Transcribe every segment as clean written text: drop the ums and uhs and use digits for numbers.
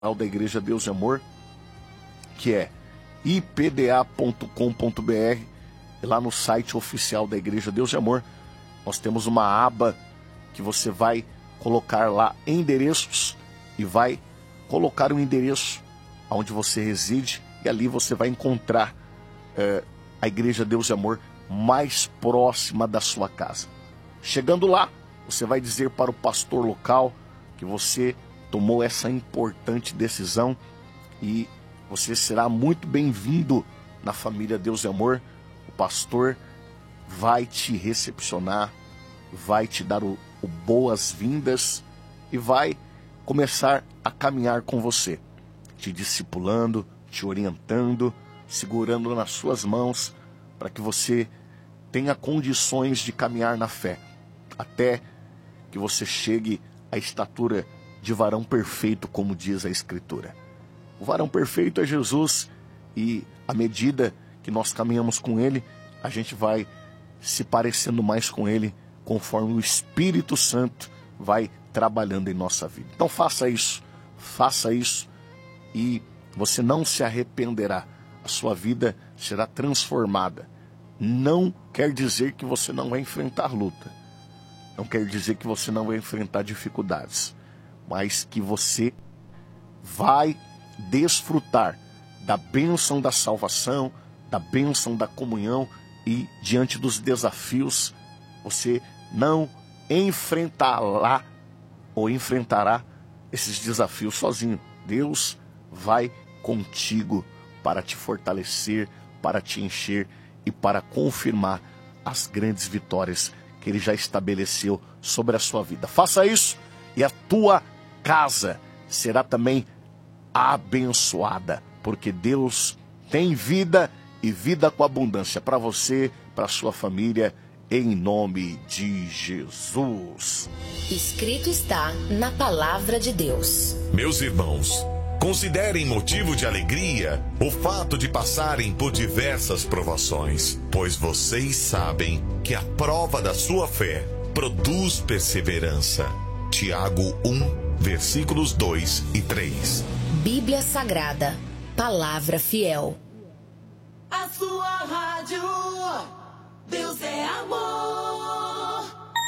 da Igreja Deus de Amor, que é ipda.com.br. E lá no site oficial da Igreja Deus de Amor, nós temos uma aba que você vai colocar lá endereços e vai colocar o endereço onde você reside, e ali você vai encontrar a Igreja Deus de Amor mais próxima da sua casa. Chegando lá, você vai dizer para o pastor local que você tomou essa importante decisão e você será muito bem-vindo na família Deus de Amor. O pastor vai te recepcionar, vai te dar o boas-vindas e vai começar a caminhar com você, te discipulando, te orientando, segurando nas suas mãos para que você tenha condições de caminhar na fé, até que você chegue à estatura de varão perfeito, como diz a Escritura. O varão perfeito é Jesus, e à medida que nós caminhamos com Ele, a gente vai se parecendo mais com Ele, conforme o Espírito Santo vai trabalhando em nossa vida. Então faça isso e você não se arrependerá. A sua vida será transformada. Não quer dizer que você não vai enfrentar luta. Não quer dizer que você não vai enfrentar dificuldades. Mas que você vai desfrutar da bênção da salvação, da bênção da comunhão, e diante dos desafios, você não enfrentará esses desafios sozinho. Deus vai contigo para te fortalecer, para te encher e para confirmar as grandes vitórias que Ele já estabeleceu sobre a sua vida. Faça isso e a tua casa será também abençoada, porque Deus tem vida e vida com abundância para você, para sua família, em nome de Jesus. Escrito está na palavra de Deus. Meus irmãos, considerem motivo de alegria o fato de passarem por diversas provações, pois vocês sabem que a prova da sua fé produz perseverança. Tiago 1, versículos 2 e 3. Bíblia Sagrada, palavra fiel. A sua rádio, Deus é amor.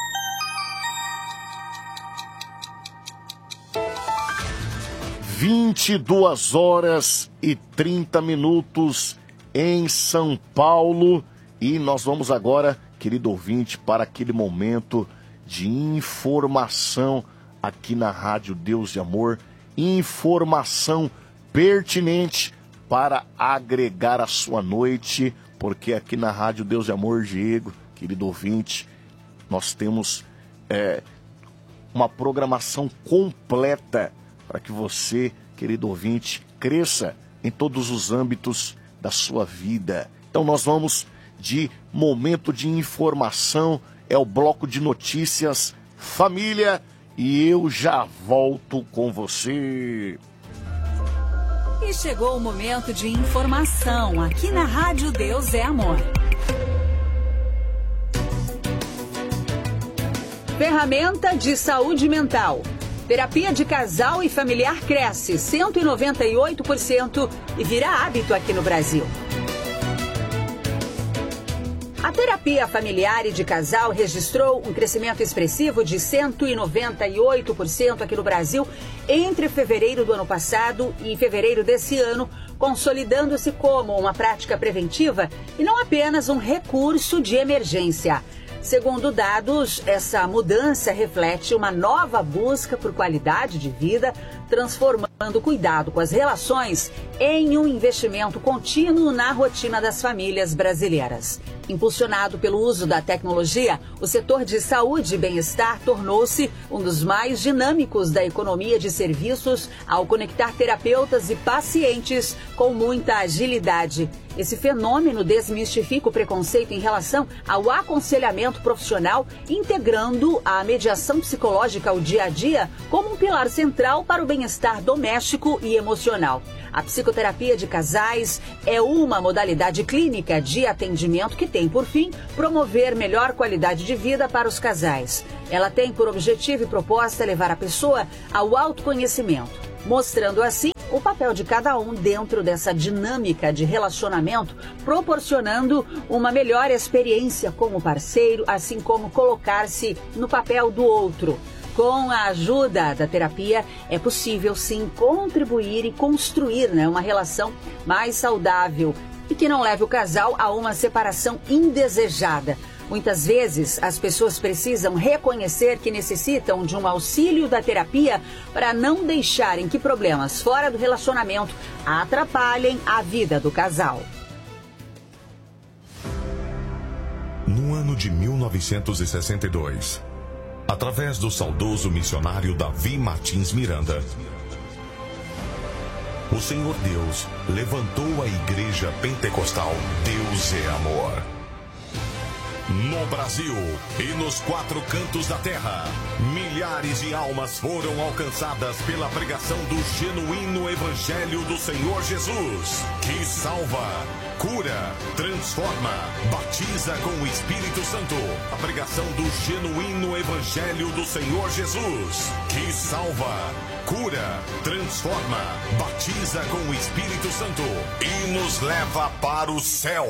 22h30 em São Paulo. E nós vamos agora, querido ouvinte, para aquele momento de informação aqui na Rádio Deus de Amor. Informação pertinente para agregar a sua noite, porque aqui na Rádio Deus de Amor, Diego, querido ouvinte, nós temos uma programação completa para que você, querido ouvinte, cresça em todos os âmbitos da sua vida. Então nós vamos de momento de informação, é o bloco de notícias, família, e eu já volto com você. E chegou o momento de informação aqui na Rádio Deus é Amor. Ferramenta de saúde mental. Terapia de casal e familiar cresce 198% e vira hábito aqui no Brasil. A terapia familiar e de casal registrou um crescimento expressivo de 198% aqui no Brasil entre fevereiro do ano passado e fevereiro desse ano, consolidando-se como uma prática preventiva e não apenas um recurso de emergência. Segundo dados, essa mudança reflete uma nova busca por qualidade de vida, transformando o cuidado com as relações em um investimento contínuo na rotina das famílias brasileiras. Impulsionado pelo uso da tecnologia, o setor de saúde e bem-estar tornou-se um dos mais dinâmicos da economia de serviços ao conectar terapeutas e pacientes com muita agilidade. Esse fenômeno desmistifica o preconceito em relação ao aconselhamento profissional, integrando a mediação psicológica ao dia a dia como um pilar central para o bem-estar doméstico e emocional. A psicoterapia de casais é uma modalidade clínica de atendimento que tem, por fim, promover melhor qualidade de vida para os casais. Ela tem por objetivo e proposta levar a pessoa ao autoconhecimento, mostrando assim o papel de cada um dentro dessa dinâmica de relacionamento, proporcionando uma melhor experiência com o parceiro, assim como colocar-se no papel do outro. Com a ajuda da terapia, é possível sim contribuir e construir, uma relação mais saudável e que não leve o casal a uma separação indesejada. Muitas vezes, as pessoas precisam reconhecer que necessitam de um auxílio da terapia para não deixarem que problemas fora do relacionamento atrapalhem a vida do casal. No ano de 1962, através do saudoso missionário Davi Martins Miranda, o Senhor Deus levantou a Igreja Pentecostal Deus é Amor. No Brasil e nos 4 cantos da terra, milhares de almas foram alcançadas pela pregação do genuíno Evangelho do Senhor Jesus, que salva, cura, transforma, batiza com o Espírito Santo. A pregação do genuíno Evangelho do Senhor Jesus, que salva, cura, transforma, batiza com o Espírito Santo e nos leva para o céu.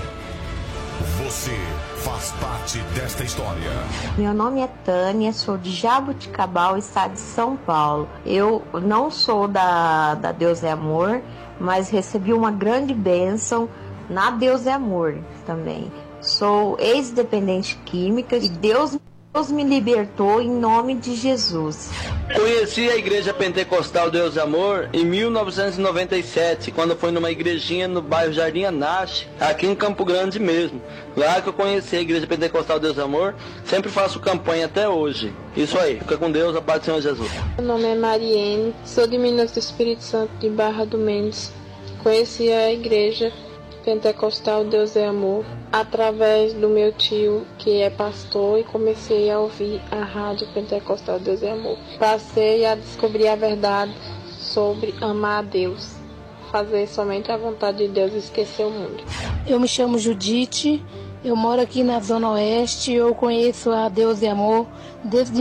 Você faz parte desta história. Meu nome é Tânia, sou de Jaboticabal, estado de São Paulo. Eu não sou da Deus é Amor, mas recebi uma grande bênção na Deus é Amor também. Sou ex-dependente química e Deus me libertou em nome de Jesus. Conheci a Igreja Pentecostal Deus é Amor em 1997, quando fui numa igrejinha no bairro Jardim Anache, aqui em Campo Grande mesmo. Lá que eu conheci a Igreja Pentecostal Deus é Amor, sempre faço campanha até hoje. Isso aí, fica com Deus, a paz do Senhor Jesus. Meu nome é Mariene, sou de Minas do Espírito Santo, de Barra do Mendes. Conheci a Igreja Pentecostal Deus é Amor através do meu tio, que é pastor, e comecei a ouvir a rádio Pentecostal Deus é Amor. Passei a descobrir a verdade sobre amar a Deus, fazer somente a vontade de Deus e esquecer o mundo. Eu me chamo Judite, eu moro aqui na Zona Oeste, eu conheço a Deus é Amor desde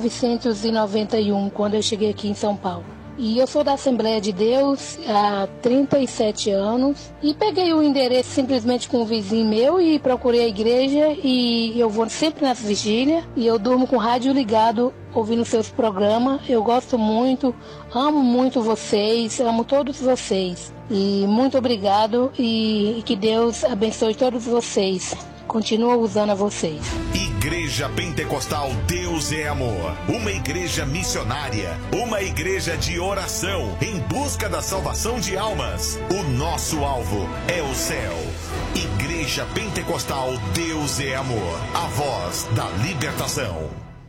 1991, quando eu cheguei aqui em São Paulo. E eu sou da Assembleia de Deus há 37 anos e peguei o endereço simplesmente com um vizinho meu e procurei a igreja e eu vou sempre nas vigílias e eu durmo com o rádio ligado ouvindo seus programas. Eu gosto muito, amo muito vocês, amo todos vocês e muito obrigado e que Deus abençoe todos vocês. Continua usando a vocês. Igreja Pentecostal Deus é Amor. Uma igreja missionária. Uma igreja de oração em busca da salvação de almas. O nosso alvo é o céu. Igreja Pentecostal Deus é Amor. A voz da libertação.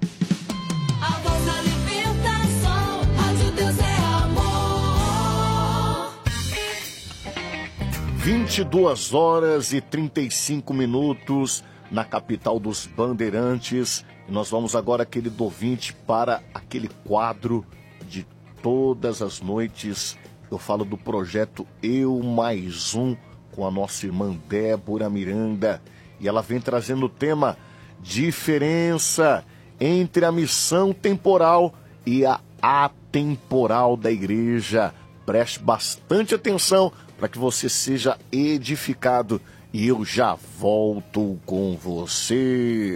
A voz da libertação. Rádio Deus é Amor. 22h35 na capital dos Bandeirantes. E nós vamos agora, querido ouvinte, para aquele quadro de todas as noites. Eu falo do projeto Eu Mais Um, com a nossa irmã Débora Miranda. E ela vem trazendo o tema diferença entre a missão temporal e a atemporal da igreja. Preste bastante atenção para que você seja edificado. E eu já volto com você.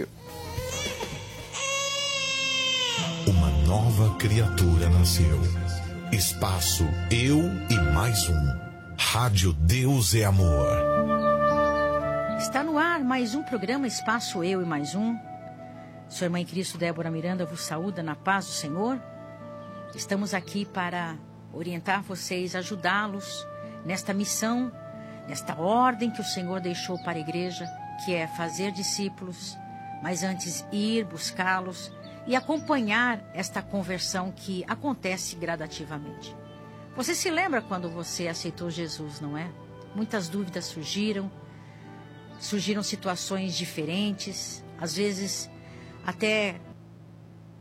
Uma nova criatura nasceu. Espaço Eu e Mais Um. Rádio Deus é Amor. Está no ar mais um programa Espaço Eu e Mais Um. Sua irmã em Cristo, Débora Miranda, vos saúda na paz do Senhor. Estamos aqui para orientar vocês, ajudá-los nesta missão, nesta ordem que o Senhor deixou para a igreja, que é fazer discípulos, mas antes ir buscá-los e acompanhar esta conversão que acontece gradativamente. Você se lembra quando você aceitou Jesus, não é? Muitas dúvidas surgiram situações diferentes, às vezes até